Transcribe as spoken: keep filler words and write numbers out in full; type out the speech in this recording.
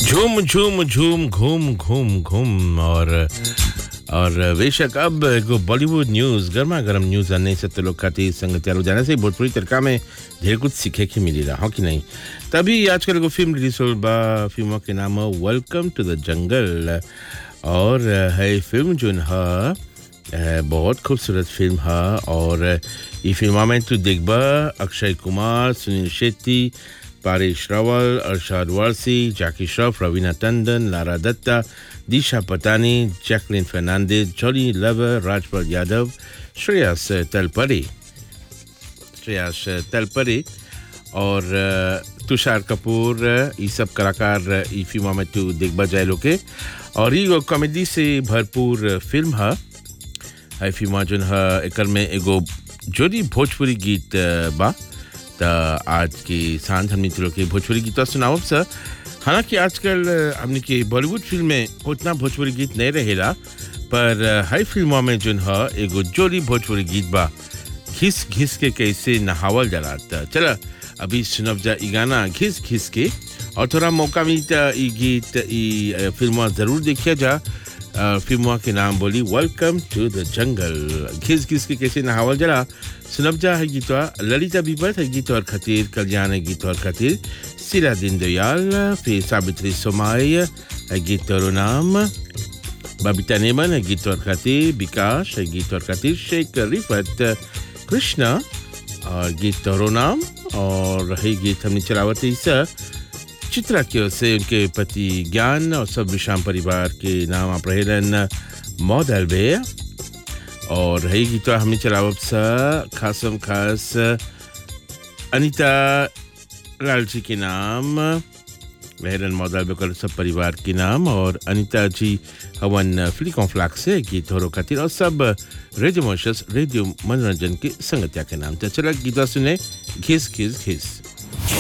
झूम झूम झूम घूम घूम घूम और और बेशक अब एगो बॉलीवुड न्यूज़ गर्मा गर्म न्यूज़ आने से तो लोग खाती संग तैयार हो जाने से भोजपुरी तड़का में ढेर कुछ सीखे के मिली रहा हो कि नहीं। तभी आजकल एगो फिल्म रिलीज हो बा, फिल्म के नाम है वेलकम टू द जंगल और है फिल्म जो है बहुत खूबसूरत फिल्म है और ये फिल्म में तू देखबा अक्षय कुमार, सुनील शेट्टी, पारेश रावल, अरशद वारसी, जैकी श्रॉफ, रवीना टंडन, लारा दत्ता, दिशा Patani, Jacqueline Fernandes, Johnny lover, Rajpal Yadav, Shreyas तलपरे Shreyas तलपरे और तुषार कपूर, ये सब कलाकार ई फिल्म में तू देखबा जाए लोग के और ये कॉमेडी से भरपूर फिल्म है। है फिल्म जो है एक में एगो जोड़ी भोजपुरी गीत बा त आज की सांझ हमने तो के भोजपुरी गीत सुनाओ सर। हालांकि आजकल हमने के बॉलीवुड फिल्म में उतना भोजपुरी गीत नहीं रहेला पर हाई फिल्मों में जो है एगो जोड़ी भोजपुरी गीत बा घिस घिस के कैसे नहावल जला। चला अभी सुनब जा ई गाना घिस घिस के और थोड़ा मौका मिलता ई गीत ई फिल्म ज़रूर देखिए जा। फिल्म के नाम बोली वेलकम टू द जंगल। घिस घिस के कैसे नहावल जला सुनब जा है गीतवा ललिता बीबत है गीत और खातिर, कल्याण है गीत और खातिर, सिरा दीन दयाल, फिर सावित्री सोमाई है गीत और नाम, बबीता नेमन है गीत और खातिर, विकास है गीत और खातिर, शेख रिफत कृष्णा और गीत और नाम और है गीत हमने चलावत इसा चित्रा की ओर से उनके पति ज्ञान और सब विशाम परिवार के नाम आप रहेलन मॉडल बे और है गीत हमने चलावत सा खासम खास अनीता लालची के नाम रहेलन मॉडल बे कर सब परिवार के नाम और अनीता जी हवन फ्लिकॉन फ्लैक्स से गीत हो खातिर और सब रेडियो मॉरिशस रेडियो मनोरंजन के संगतिया के नाम। तो चला गीत सुने घिस घिस घिस।